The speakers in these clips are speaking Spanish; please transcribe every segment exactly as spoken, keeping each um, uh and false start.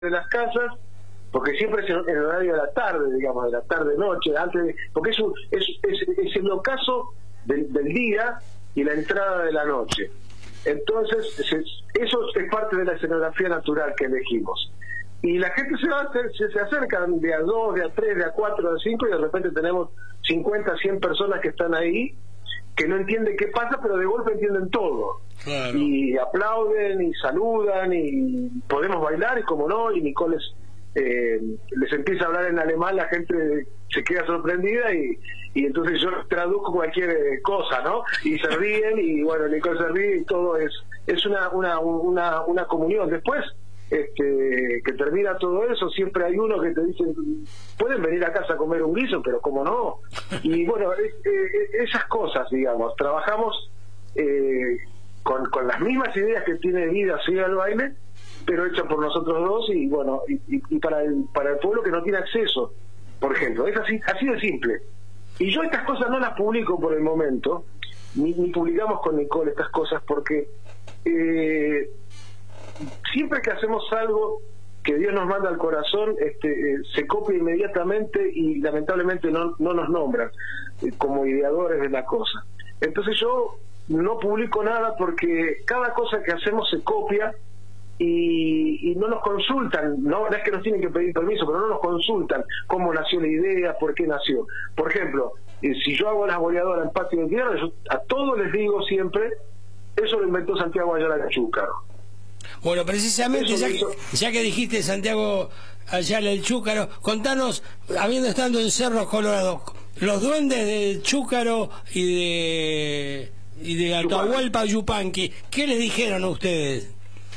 de las casas, porque siempre es en el horario de la tarde, digamos, de la tarde-noche, antes de, porque es, un, es, es, es el ocaso del, del día y la entrada de la noche. Entonces, se, eso es parte de la escenografía natural que elegimos. Y la gente se va se, se acerca de a dos, de a tres, de a cuatro, de a cinco, y de repente tenemos cincuenta, cien personas que están ahí, que no entienden qué pasa, pero de golpe entienden todo. Claro. Y aplauden y saludan y podemos bailar, y como no, y Nicole les, eh, les empieza a hablar en alemán, la gente se queda sorprendida y, y entonces yo traduzco cualquier cosa, ¿no? Y se ríen y bueno, Nicole se ríe y todo es es una una una, una comunión. Después este que termina todo eso, siempre hay uno que te dice, pueden venir a casa a comer un guiso, pero cómo no. Y bueno, eh, eh, esas cosas, digamos, trabajamos eh, con, con las mismas ideas que tiene Vida Sigue al Baile, pero hecha por nosotros dos, y bueno, y, y, y para el para el pueblo que no tiene acceso, por ejemplo. Es así, así de simple. Y yo estas cosas no las publico por el momento, ni, ni publicamos con Nicole estas cosas, porque eh, siempre que hacemos algo que Dios nos manda al corazón, este, eh, se copia inmediatamente y lamentablemente no, no nos nombran eh, como ideadores de la cosa. Entonces yo no publico nada porque cada cosa que hacemos se copia y, y no nos consultan, no, no es que nos tienen que pedir permiso, pero no nos consultan cómo nació la idea, por qué nació. Por ejemplo, eh, si yo hago las boleadoras en Patio de Tierra, yo a todos les digo siempre, eso lo inventó Santiago Ayala el Chúcaro. Bueno, precisamente, ya que, ya que dijiste Santiago Ayala el Chúcaro, contanos, habiendo estado en Cerro Colorado, los duendes del Chúcaro y de y de Atahualpa Yupanqui, ¿qué les dijeron a ustedes?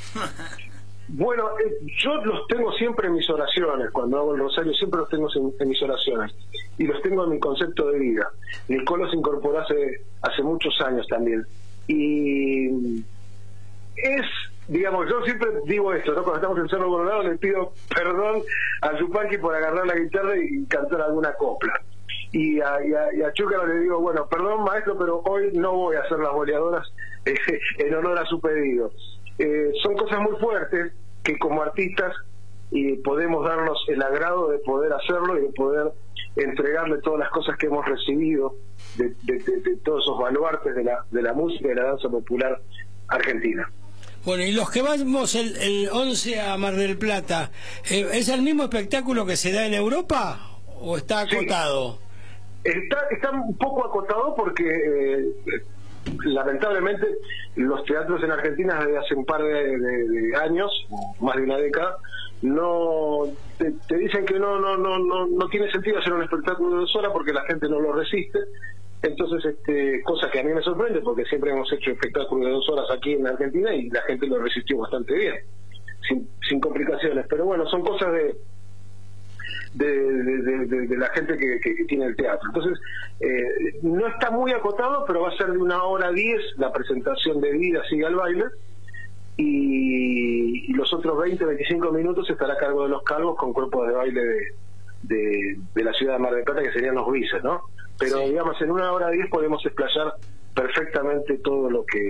Bueno, eh, yo los tengo siempre en mis oraciones. Cuando hago el rosario siempre los tengo en, en mis oraciones, y los tengo en mi concepto de vida. Nicole se incorporó hace, hace muchos años también, y es, digamos, yo siempre digo esto, ¿no? Cuando estamos en Cerro Colorado le pido perdón a Yupanqui por agarrar la guitarra y cantar alguna copla, y a, y a, y a Chúcaro le digo, bueno, perdón maestro, pero hoy no voy a hacer las boleadoras eh, en honor a su pedido. Eh, son cosas muy fuertes que como artistas y podemos darnos el agrado de poder hacerlo y de poder entregarle todas las cosas que hemos recibido de, de, de, de todos esos baluartes de la, de la música y de la danza popular argentina. Bueno, y los que vamos el, el once a Mar del Plata, eh, ¿es el mismo espectáculo que se da en Europa o está acotado? Sí. Está, está un poco acotado porque eh, lamentablemente los teatros en Argentina desde hace un par de, de, de años, más de una década, no te, te dicen que no no no no no tiene sentido hacer un espectáculo de dos horas porque la gente no lo resiste. Entonces, este, cosa que a mí me sorprende porque siempre hemos hecho espectáculos de dos horas aquí en Argentina y la gente lo resistió bastante bien, sin, sin complicaciones. Pero bueno, son cosas de De, de, de, de la gente que, que, que tiene el teatro. Entonces, eh, no está muy acotado, pero va a ser de una hora diez la presentación de Vida Sigue al Baile, y, y los otros veinte, veinticinco minutos estará a cargo de los calvos con cuerpos de baile de, de, de la ciudad de Mar del Plata, que serían los bices, ¿no? Pero, sí, digamos, en una hora diez podemos explayar perfectamente todo lo que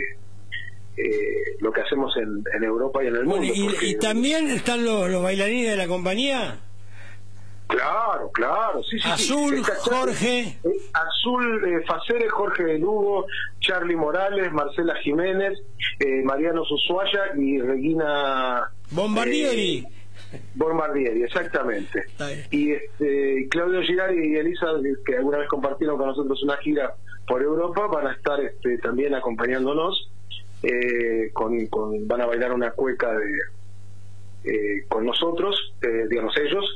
eh, lo que hacemos en, en Europa y en el mundo. Bueno, y, porque, y también están los, los bailarines de la compañía. Claro, claro, sí, sí. Azul, sí. Jorge. Eh, Azul, eh, Facere, Jorge de Lugo, Charlie Morales, Marcela Jiménez, eh, Mariano Susuaya y Regina Bombardieri. Eh, Bombardieri, exactamente. Y este, Claudio Girardi y Elisa, que alguna vez compartieron con nosotros una gira por Europa, van a estar este, también acompañándonos. Eh, con, con, van a bailar una cueca de, eh, con nosotros, eh, digamos ellos.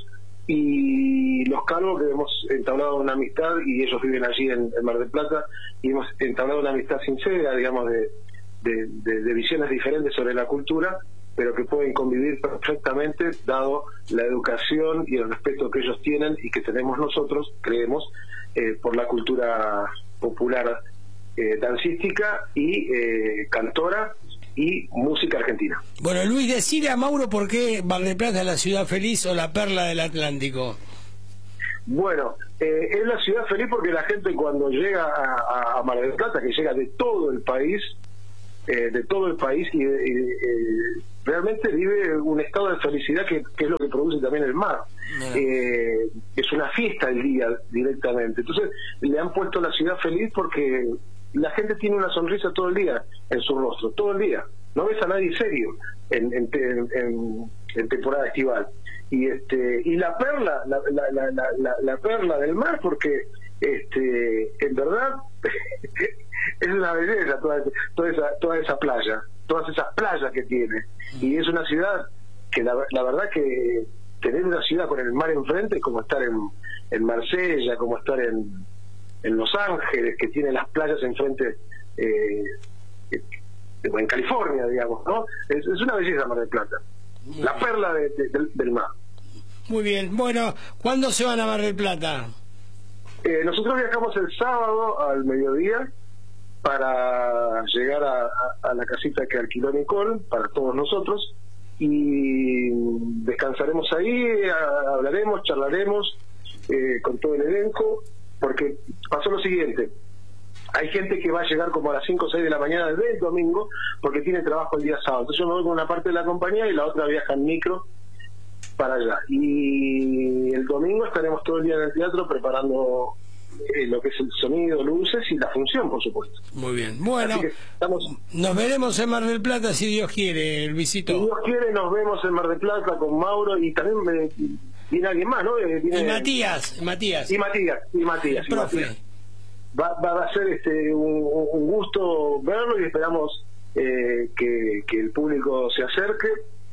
Y los calvos, que hemos entablado una amistad, y ellos viven allí en, en Mar del Plata, y hemos entablado una amistad sincera, digamos, de, de, de, de visiones diferentes sobre la cultura, pero que pueden convivir perfectamente, dado la educación y el respeto que ellos tienen y que tenemos nosotros, creemos, eh, por la cultura popular eh, dancística y eh, cantora y música argentina. Bueno, Luis, decile a Mauro por qué Mar del Plata es la ciudad feliz o la perla del Atlántico. Bueno, eh, es la ciudad feliz porque la gente cuando llega a, a Mar del Plata, que llega de todo el país, eh, de todo el país y, y eh, realmente vive un estado de felicidad que, que es lo que produce también el mar. Eh, es una fiesta el día directamente. Entonces le han puesto la ciudad feliz porque la gente tiene una sonrisa todo el día en su rostro, todo el día. No ves a nadie serio en, en, en, en temporada estival. Y este y la perla, la, la, la, la, la, la perla del mar, porque este en verdad es una belleza toda, toda esa toda esa playa, todas esas playas que tiene. Y es una ciudad que la, la verdad que tener una ciudad con el mar enfrente es como estar en, en Marsella, como estar en, en Los Ángeles, que tiene las playas enfrente, eh, en California, digamos, ¿no? Es, es una belleza Mar del Plata, la perla de, de, del, del mar. Muy bien. Bueno, ¿cuándo se van a Mar del Plata? Eh, nosotros viajamos el sábado al mediodía para llegar a, a, a la casita que alquiló Nicole para todos nosotros, y descansaremos ahí, a, hablaremos, charlaremos eh, con todo el elenco, porque pasó lo siguiente: hay gente que va a llegar como a las cinco o seis de la mañana del domingo porque tiene trabajo el día sábado. Entonces yo me voy con una parte de la compañía y la otra viaja en micro para allá, y el domingo estaremos todo el día en el teatro preparando eh, lo que es el sonido, luces y la función, por supuesto. Muy bien. Bueno, estamos... nos veremos en Mar del Plata si Dios quiere, Luisito. Si Dios quiere, nos vemos en Mar del Plata con Mauro, y también me, viene alguien más, ¿no? Viene... Y Matías, Matías. Y Matías, y Matías. El profe. Y Matías. Va, va a ser este un, un gusto verlo, y esperamos eh, que, que el público se acerque,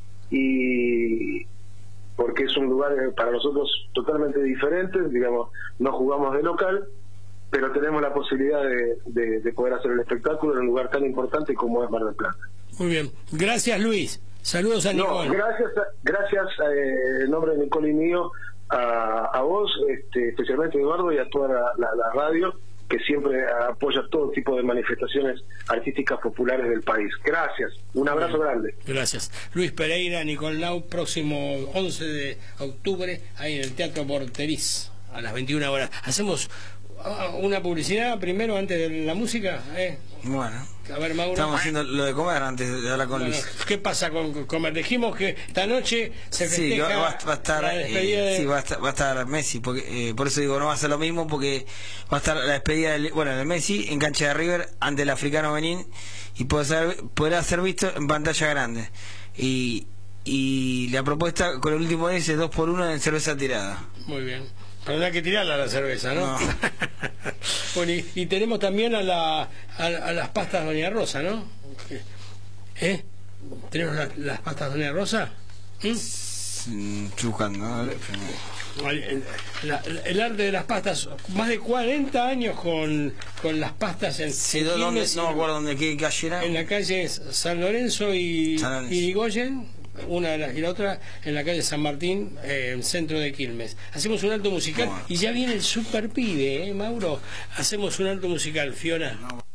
y porque es un lugar para nosotros totalmente diferente, digamos, no jugamos de local, pero tenemos la posibilidad de, de, de poder hacer el espectáculo en un lugar tan importante como es Mar del Plata. Muy bien, gracias Luis, saludos a Nicole. No, gracias, gracias eh, en nombre de Nicole y mío a, a vos, este, especialmente Eduardo, y a toda la, la, la radio, que siempre apoya todo tipo de manifestaciones artísticas populares del país. Gracias, un abrazo grande. Gracias. Luis Pereira, Nicole Lau, próximo once de octubre, ahí en el Teatro Porteriz, a las veintiuna horas. Hacemos una publicidad primero antes de la música, ¿eh? Bueno, a ver, Mauro. Estamos haciendo lo de comer antes de hablar con bueno, Luis. ¿Qué pasa con comer? Dijimos que esta noche se festeja. Sí, va, va a estar, la despedida eh, de... sí, va a estar, va a estar Messi, porque, eh, por eso digo, no va a ser lo mismo, porque va a estar la despedida de, bueno, de Messi en cancha de River ante el Africano Benín, y puede ser, podrá ser visto en pantalla grande. Y, y la propuesta con el último día es dos por uno en cerveza tirada. Muy bien. Pero no hay que tirarla a la cerveza, ¿no? No. Bueno, y, y tenemos también a, la, a, a las pastas Doña Rosa, ¿no? ¿Eh? ¿Tenemos la, las pastas Doña Rosa? ¿Mm? Estoy buscando, ¿no? El, la, el arte de las pastas, más de cuarenta años con, con las pastas en, sí, en ¿dónde, Quilmes, no me acuerdo dónde, qué calle era. En la calle San Lorenzo y, San Lorenzo. y Irigoyen, una de las, y la otra en la calle San Martín, eh, en centro de Quilmes. Hacemos un alto musical, bueno, y ya viene el super pibe, ¿eh, Mauro? Hacemos un alto musical, Fiona. No.